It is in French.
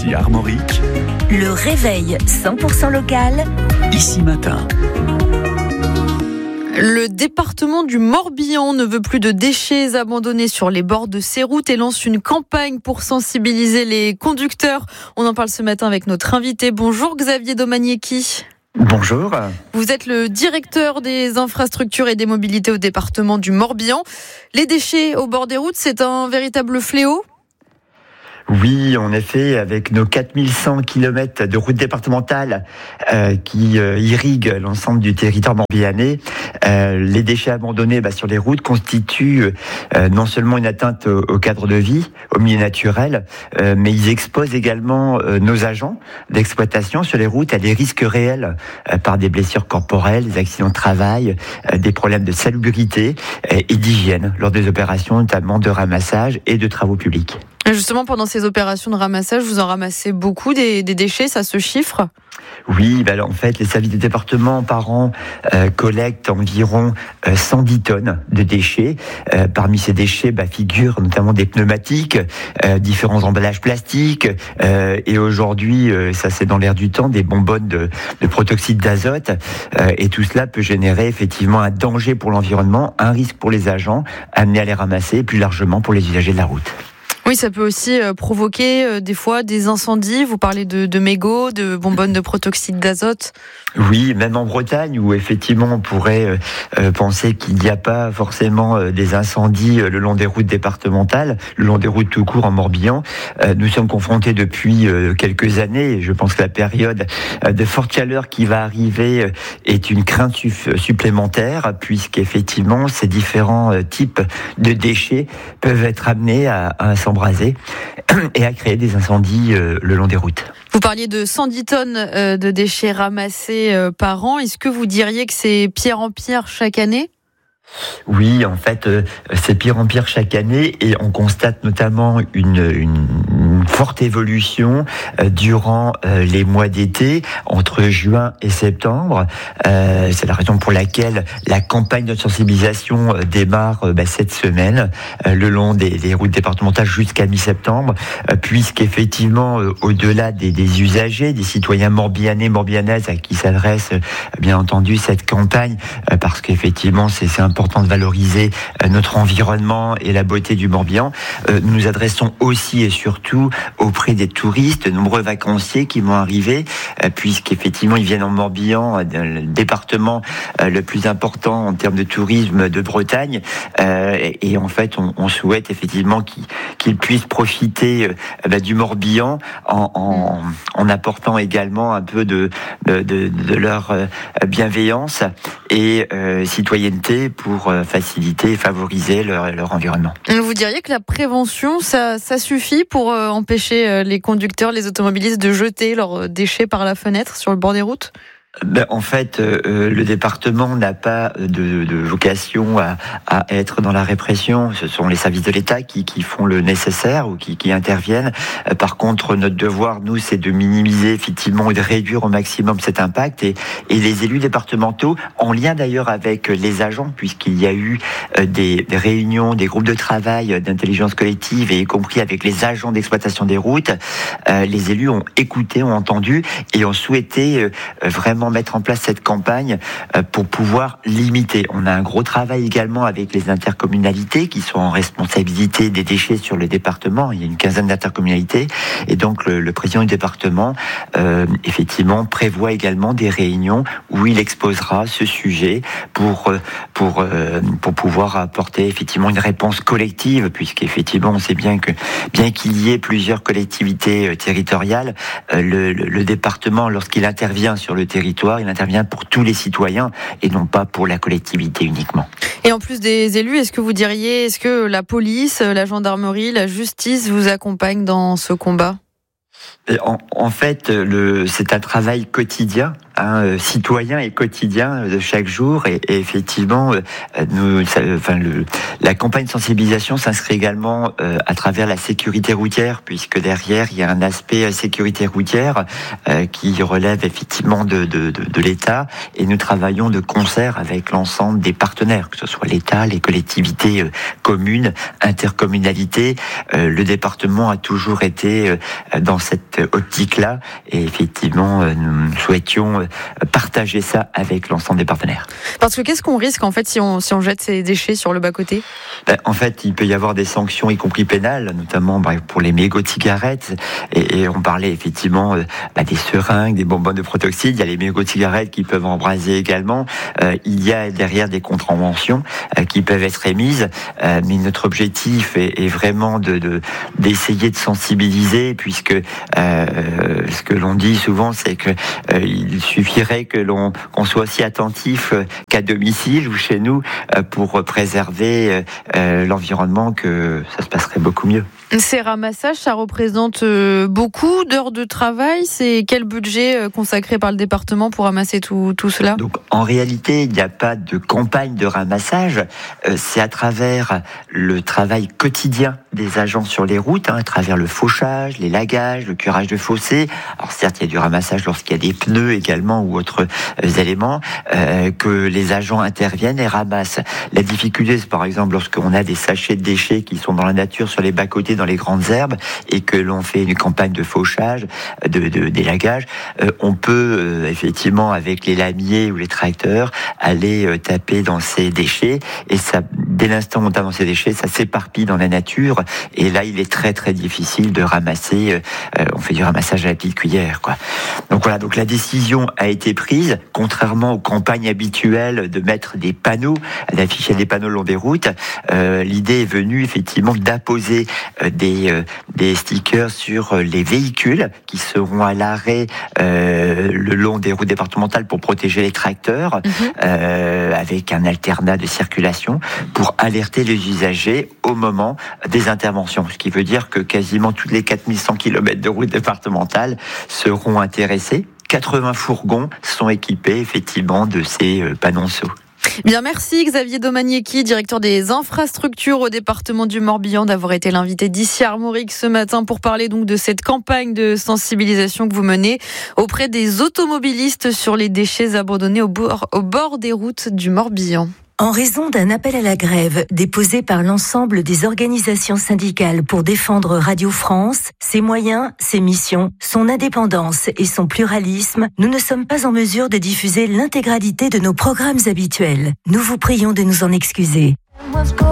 Ici Armorique. Le réveil 100% local. Ici Matin. Le département du Morbihan ne veut plus de déchets abandonnés sur les bords de ses routes et lance une campagne pour sensibiliser les conducteurs. On en parle ce matin avec notre invité. Bonjour Xavier Domaniecki. Bonjour. Vous êtes le directeur des infrastructures et des mobilités au département du Morbihan. Les déchets au bord des routes, c'est un véritable fléau ? Oui, en effet, avec nos 4100 km de routes départementales qui irriguent l'ensemble du territoire morbihanais, les déchets abandonnés sur les routes constituent non seulement une atteinte au cadre de vie, au milieu naturel, mais ils exposent également nos agents d'exploitation sur les routes à des risques réels par des blessures corporelles, des accidents de travail, des problèmes de salubrité et d'hygiène lors des opérations notamment de ramassage et de travaux publics. Justement, pendant ces opérations de ramassage, vous en ramassez beaucoup des déchets, ça se chiffre ? Oui, en fait, les services de département par an collectent environ 110 tonnes de déchets. Parmi ces déchets figurent notamment des pneumatiques, différents emballages plastiques et aujourd'hui, ça c'est dans l'air du temps, des bonbonnes de protoxyde d'azote. Et tout cela peut générer effectivement un danger pour l'environnement, un risque pour les agents amenés à les ramasser et plus largement pour les usagers de la route. Oui, ça peut aussi provoquer des fois des incendies. Vous parlez de mégots, de bonbonnes de protoxyde d'azote. Oui, même en Bretagne, où effectivement on pourrait penser qu'il n'y a pas forcément des incendies le long des routes départementales, le long des routes tout court en Morbihan. Nous sommes confrontés depuis quelques années, et je pense que la période de forte chaleur qui va arriver est une crainte supplémentaire, puisqu'effectivement ces différents types de déchets peuvent être amenés à s'embraser et à créer des incendies le long des routes. Vous parliez de 110 tonnes de déchets ramassés par an. Est-ce que vous diriez que c'est pire en pire chaque année ? Oui, en fait, c'est pire en pire chaque année et on constate notamment une forte évolution durant les mois d'été, entre juin et septembre. C'est la raison pour laquelle la campagne de sensibilisation démarre cette semaine, le long des routes départementales jusqu'à mi-septembre, puisqu'effectivement, au-delà des usagers, des citoyens morbihanais, morbihanaises à qui s'adresse bien entendu cette campagne, parce qu'effectivement c'est important de valoriser notre environnement et la beauté du Morbihan. Nous nous adressons aussi et surtout auprès des touristes, de nombreux vacanciers qui vont arriver, puisqu'effectivement ils viennent en Morbihan, le département le plus important en termes de tourisme de Bretagne, et en fait on souhaite effectivement qu'ils puissent profiter du Morbihan en apportant également un peu de leur bienveillance et citoyenneté pour faciliter et favoriser leur environnement. Vous diriez que la prévention, ça suffit pour empêcher les conducteurs, les automobilistes de jeter leurs déchets par la fenêtre sur le bord des routes ? En fait, le département n'a pas de vocation à être dans la répression. Ce sont les services de l'État qui font le nécessaire ou qui interviennent. Par contre, notre devoir, nous, c'est de minimiser effectivement et de réduire au maximum cet impact. Et les élus départementaux, en lien d'ailleurs avec les agents, puisqu'il y a eu des réunions, des groupes de travail d'intelligence collective, et y compris avec les agents d'exploitation des routes, les élus ont écouté, ont entendu et ont souhaité vraiment mettre en place cette campagne pour pouvoir limiter. On a un gros travail également avec les intercommunalités qui sont en responsabilité des déchets sur le département. Il y a une quinzaine d'intercommunalités et donc le président du département effectivement prévoit également des réunions où il exposera ce sujet pour pouvoir apporter effectivement une réponse collective, puisqu'effectivement on sait bien qu'il y ait plusieurs collectivités territoriales, le département, lorsqu'il intervient sur le territoire, il intervient pour tous les citoyens et non pas pour la collectivité uniquement. Et en plus des élus, est-ce que la police, la gendarmerie, la justice vous accompagnent dans ce combat ? En fait, c'est un travail quotidien citoyen et quotidien de chaque jour. Et effectivement, la campagne de sensibilisation s'inscrit également à travers la sécurité routière, puisque derrière il y a un aspect sécurité routière qui relève effectivement de l'État, et nous travaillons de concert avec l'ensemble des partenaires, que ce soit l'État, les collectivités communes, intercommunalités. Le département a toujours été dans cette optique-là, et effectivement nous souhaitions partager ça avec l'ensemble des partenaires. Parce que qu'est-ce qu'on risque en fait si on jette ces déchets sur le bas-côté ? En fait, il peut y avoir des sanctions, y compris pénales, notamment pour les mégots de cigarettes. Et on parlait effectivement des seringues, des bonbonnes de protoxyde. Il y a les mégots de cigarettes qui peuvent embraser également. Il y a derrière des contraventions qui peuvent être émises. Mais notre objectif est vraiment d'essayer de sensibiliser, puisque ce que l'on dit souvent, c'est que il suffirait qu'on soit aussi attentif qu'à domicile ou chez nous pour préserver l'environnement, que ça se passerait beaucoup mieux. Ces ramassages, ça représente beaucoup d'heures de travail. C'est quel budget consacré par le département pour ramasser tout cela ? Donc, en réalité, il n'y a pas de campagne de ramassage. C'est à travers le travail quotidien des agents sur les routes, à travers le fauchage, les lagages, le curage de fossés. Alors certes, il y a du ramassage lorsqu'il y a des pneus également ou autres éléments, que les agents interviennent et ramassent. La difficulté, c'est par exemple lorsqu'on a des sachets de déchets qui sont dans la nature, sur les bas-côtés, dans les grandes herbes, et que l'on fait une campagne de fauchage, d'élagage, on peut effectivement, avec les lamiers ou les tracteurs, aller taper dans ces déchets, et ça, dès l'instant où on tape dans ces déchets, ça s'éparpille dans la nature, et là il est très très difficile de ramasser. On fait du ramassage à la petite cuillère, quoi. Donc voilà, donc la décision a été prise, contrairement aux campagnes habituelles de mettre des panneaux, d'afficher des panneaux le long des routes. L'idée est venue effectivement d'apposer des stickers sur les véhicules qui seront à l'arrêt le long des routes départementales pour protéger les tracteurs, avec un alternat de circulation pour alerter les usagers au moment des interventions. Ce qui veut dire que quasiment toutes les 4100 km de routes départementales seront intéressées. 80 fourgons sont équipés effectivement de ces panonceaux. Bien, merci Xavier Domaniecki, directeur des infrastructures au département du Morbihan, d'avoir été l'invité d'ici Armorique ce matin pour parler donc de cette campagne de sensibilisation que vous menez auprès des automobilistes sur les déchets abandonnés au bord des routes du Morbihan. En raison d'un appel à la grève déposé par l'ensemble des organisations syndicales pour défendre Radio France, ses moyens, ses missions, son indépendance et son pluralisme, nous ne sommes pas en mesure de diffuser l'intégralité de nos programmes habituels. Nous vous prions de nous en excuser.